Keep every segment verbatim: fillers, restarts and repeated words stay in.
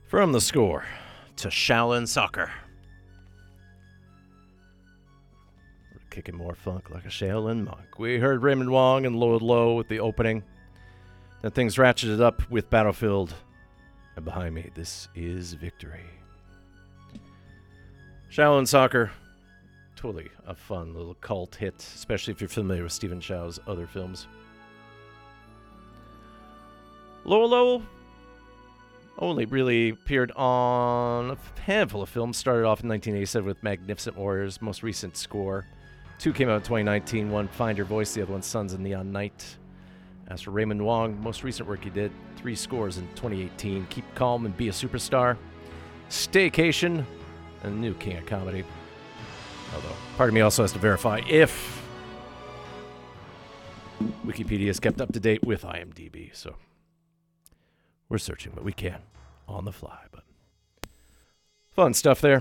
From the score to Shaolin Soccer. We're kicking more funk like a Shaolin monk. We heard Raymond Wong and Low Low with the opening. Then things ratcheted up with Battlefield. And behind me, this is Victory. Shaolin Soccer, totally a fun little cult hit, especially if you're familiar with Stephen Chow's other films. Low Low only really appeared on a handful of films. Started off in nineteen eighty-seven with Magnificent Warriors, most recent score. Two came out in twenty nineteen, one Find Your Voice, the other one Sons of Neon Night. As for Raymond Wong, most recent work he did, three scores in twenty eighteen, Keep Calm and Be a Superstar, Staycation, and a new King of Comedy. Although, part of me also has to verify if Wikipedia is kept up to date with IMDb, so we're searching what we can on the fly, but fun stuff there.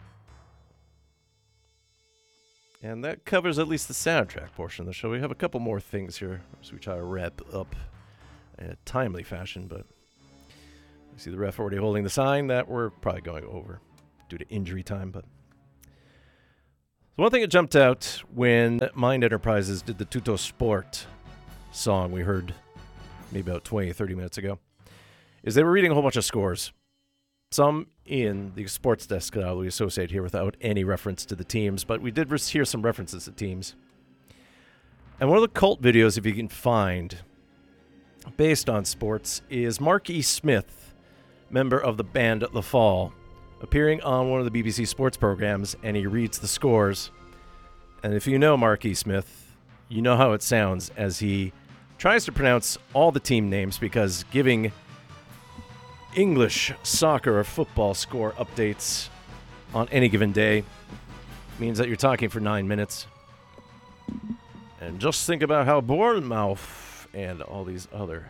And that covers at least the soundtrack portion of the show. We have a couple more things here as we try to wrap up in a timely fashion, but I see the ref already holding the sign that we're probably going over due to injury time. But the one thing that jumped out when Mind Enterprises did the Tutto Sport song we heard maybe about twenty, thirty minutes ago is they were reading a whole bunch of scores. Some in the sports desk that we associate here without any reference to the teams, but we did hear some references to teams. And one of the cult videos, if you can find, based on sports, is Mark E. Smith, member of the band The Fall, appearing on one of the B B C sports programs, and he reads the scores. And if you know Mark E. Smith, you know how it sounds as he tries to pronounce all the team names, because giving English soccer or football score updates on any given day means that you're talking for nine minutes. And just think about how Bournemouth and all these other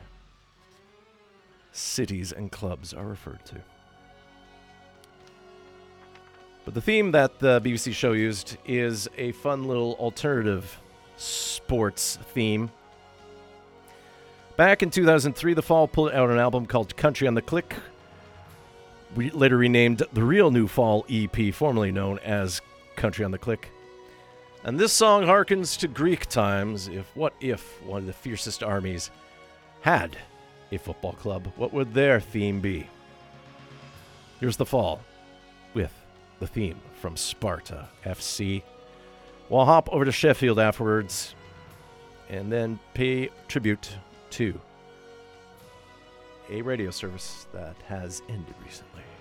cities and clubs are referred to. But the theme that the B B C show used is a fun little alternative sports theme. Back in two thousand three, The Fall put out an album called Country on the Click, we later renamed the Real New Fall E P, formerly known as Country on the Click. And this song harkens to Greek times. If what if one of the fiercest armies had a football club, what would their theme be? Here's The Fall with the theme from Sparta F C. We'll hop over to Sheffield afterwards and then pay tribute to a radio service that has ended recently.